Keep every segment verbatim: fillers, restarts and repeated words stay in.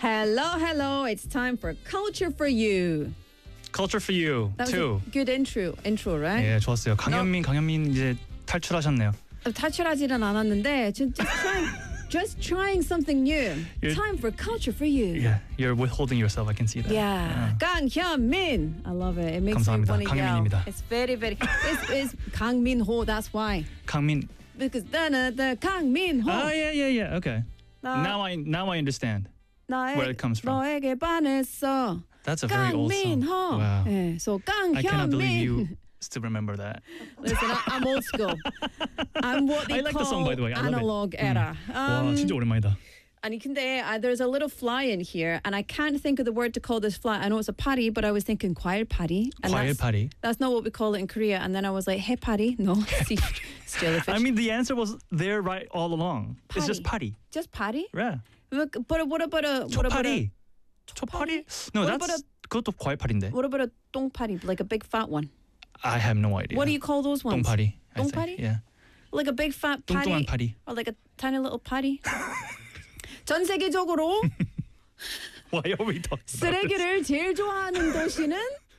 Hello, hello. It's time for Culture for You. Culture for You That was too. a good intro, intro, right? 예, 좋았어요. 강현민, 강현민 이제 탈출하셨네요. 탈출하지는 않았는데 just, just trying, just trying something new. You're- Time for Culture for You. Yeah, you're withholding yourself. I can see that. Yeah. 강현민. I love it. It makes 감사합니다. me want to yell. 강현민입니다. It's very, very. It's, it's 강민호. That's why. 강민. Because the the 강민호. Oh yeah, yeah, yeah. Okay. 나- Now I now I understand 나에- where it comes from. 너에게 반했어. That's a very old song. 강민호. Wow. 예, so I cannot believe you 강현민. still remember that. Listen, I, I'm old school. I'm what they I like call the song, by the way. I love it. analog era. 와, Um, 진짜 오랜만이다. 아니 근데 uh, there's a little fly in here, and I can't think of the word to call this fly. I know it's a patty, but I was thinking 과일 patty. And 과일 that's, 파리. that's not what we call it in Korea. And then I was like, hey patty. No, see, it's jellyfish. I mean, the answer was there right all along. It's just 파리. just patty. Yeah. Look, but what about a what about a 초파리. 초파리? No, What that's about 그것도 과일 파리인데. what about a 똥파리, like a big fat one? I have no idea. What do you call those ones? 똥파리. I think. 똥파리? Yeah. Like a big fat patty, 뚱뚱한 파리. or like a tiny little patty. 전 세계적으로 Why are we talking about this? 쓰레기를 제일 좋아하는 도시는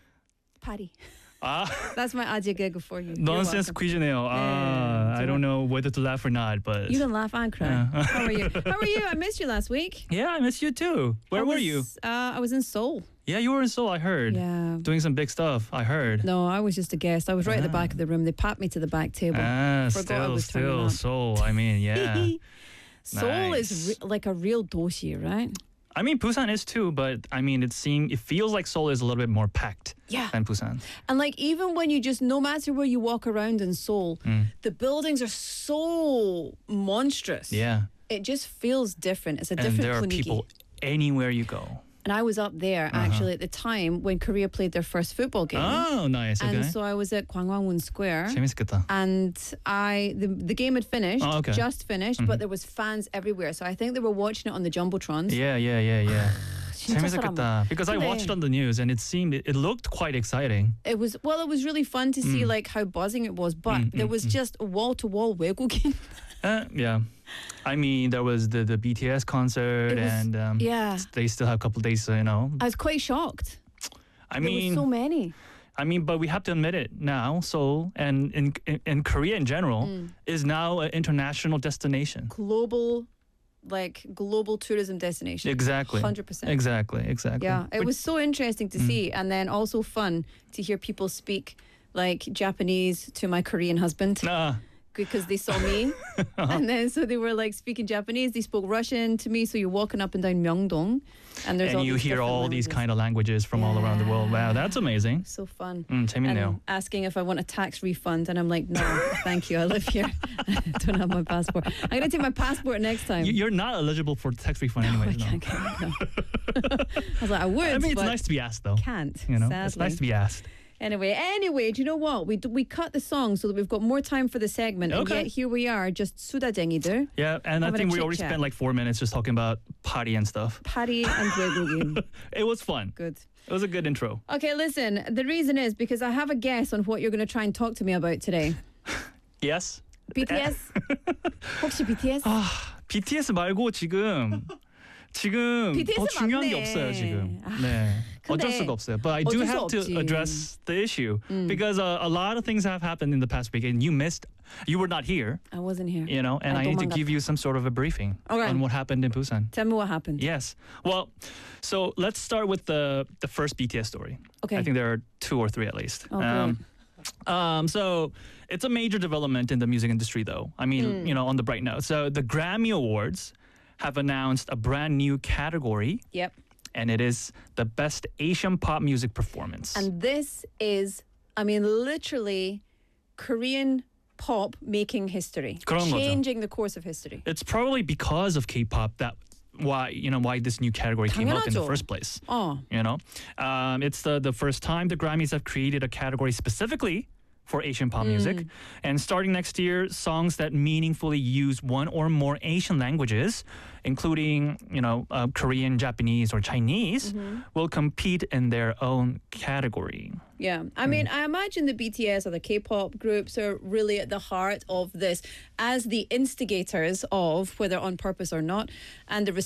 파리. 아, That's my 아재 gag for you. You're nonsense welcome. 퀴즈네요. Ah, I 좋아. don't know whether to laugh or not, but You can laugh and cry. Yeah. How are you? How are you? I missed you last week. yeah, I miss you too. Where I were was, you? Uh, I was in Seoul. Yeah, you were in Seoul. I heard. Yeah. Doing some big stuff. I heard. No, I was just a guest. I was right at the back of the room. They packed me to the back table. Ah, Forgot I still, was turning still up. Seoul. I mean, yeah. Seoul is Nice. re- like a real doshi, right? I mean, Busan is too, but I mean, it seems it feels like Seoul is a little bit more packed Yeah. than Busan. And like even when you just, no matter where you walk around in Seoul, the buildings are so monstrous. Yeah, It just feels different. It's a and different there are 분위기. people anywhere you go. And I was up there actually at the time when Korea played their first football game. Oh, nice. Okay. And so I was at Gwanghwamun Square. 재밌겠다. And I the, the game had finished, Oh, okay. just finished, but there was fans everywhere. So I think they were watching it on the Jumbotrons. Yeah, yeah, yeah, yeah. 진짜 사람. 재밌었겠다. Because I 근데 watched it on the news and it seemed it, it looked quite exciting. It was well, it was really fun to see like how buzzing it was, but there was just wall to wall 외국인. Uh, yeah. I mean, there was the, the B T S concert It was- and um, yeah. they still have a couple days, you know. I was quite shocked. I There mean, was so many. I mean, but we have to admit it now. Seoul and in, in, in Korea in general is now an international destination. Global, like global tourism destination. Exactly. one hundred percent. Exactly. Exactly. Yeah, it Which- was so interesting to see, and then also fun to hear people speak like Japanese to my Korean husband Nah. because they saw me, and then so they were like speaking Japanese. They spoke Russian to me. So you're walking up and down Myeongdong, and there's all And you these hear different all these languages. kind of languages from all around the world. Wow, that's amazing. So fun. 음, 재밌네요. And asking if I want a tax refund, and I'm like, no, thank you. I live here. I don't have my passport. I'm gonna take my passport next time. You- You're not eligible for tax refund I anyways. No. can't get it, no. I was like, I would. I mean, it's but nice to be asked, though. can't. You know, sadly. it's nice to be asked. Anyway, anyway, do you know what? We d- we cut the song so that we've got more time for the segment, and Okay. yet here we are, just 수다쟁이들, Yeah, and I Having a think we already chit-chat. spent like four minutes just talking about party and stuff. 파리 and 외국인. It was fun. Good. It was a good intro. Okay, listen. The reason is because I have a guess on what you're going to try and talk to me about today. Yes. BTS? 혹시 BTS? 비티에스 말고 지금 지금 비티에스 더 중요한 게 맞네. 없어요 지금. 아, 네. 근데 어쩔 수가 없어요. But I do 어쩔 수 have to 없지. address the issue because uh, a lot of things have happened in the past week and you missed. You were not here, I wasn't here. you know, and 아, I need to 도망갔다. give you some sort of a briefing Okay. on what happened in Busan. Tell me what happened. Yes. Well, so let's start with the the first B T S story. Okay. I think there are two or three at least. Oh, um, um, so it's a major development in the music industry, though. I mean, Hmm. you know, on the bright note. So the Grammy Awards have announced a brand new category, Yep. and it is the Best Asian Pop Music Performance. And this is, I mean, literally Korean pop making history, 그런 거죠. changing the course of history. it's probably because of K-pop that why you know why this new category came up in the 당연하죠. first place. Oh, You know, um, it's the the first time the Grammys have created a category specifically for Asian pop music. And starting next year, songs that meaningfully use one or more Asian languages, including, you know, uh, Korean, Japanese, or Chinese, will compete in their own category. yeah. I mean, I imagine the B T S or the K-pop groups are really at the heart of this as the instigators of, whether on purpose or not, and the